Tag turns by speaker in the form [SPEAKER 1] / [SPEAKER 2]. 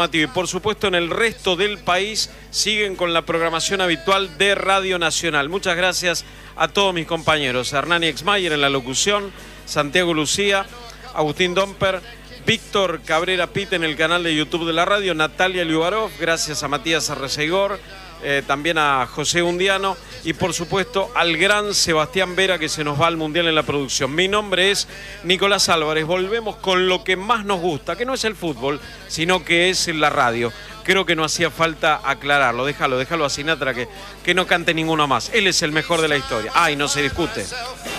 [SPEAKER 1] Y por supuesto en el resto del país siguen con la programación habitual de Radio Nacional. Muchas gracias a todos mis compañeros. Hernani Exmayer en la locución, Santiago Lucía, Agustín Domper, Víctor Cabrera Pit en el canal de YouTube de la radio, Natalia Liubarov, gracias a Matías Arreceigor, también a José Undiano y por supuesto al gran Sebastián Vera, que se nos va al Mundial en la producción. Mi nombre es Nicolás Álvarez. Volvemos con lo que más nos gusta, que no es el fútbol, sino que es la radio. Creo que no hacía falta aclararlo. Déjalo a Sinatra que no cante ninguno más. Él es el mejor de la historia. Ay, no se discute.